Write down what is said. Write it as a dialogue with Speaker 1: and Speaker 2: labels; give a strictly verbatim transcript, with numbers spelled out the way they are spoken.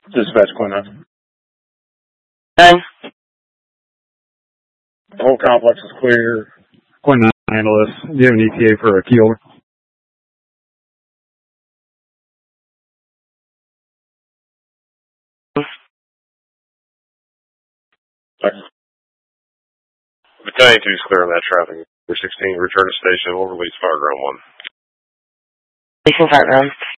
Speaker 1: Dispatch Quinn.
Speaker 2: Nine.
Speaker 1: The whole complex is clear.
Speaker 3: Quinn nine, handle this. Do you have an E T A for a key over?
Speaker 4: Battalion two is clear on that traffic. We're sixteen, return to station. We'll release fire ground one.
Speaker 2: Releasing fire ground.